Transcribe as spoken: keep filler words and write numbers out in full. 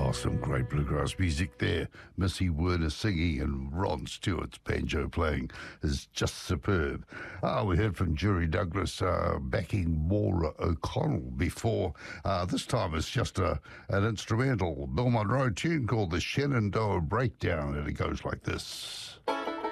Oh, some great bluegrass music there. Missy Werner singing and Ron Stewart's banjo playing is just superb. Uh, we heard from Jerry Douglas uh, backing Maura O'Connell before. Uh, this time it's just a, an instrumental Bill Monroe tune called the Shenandoah Breakdown, and it goes like this.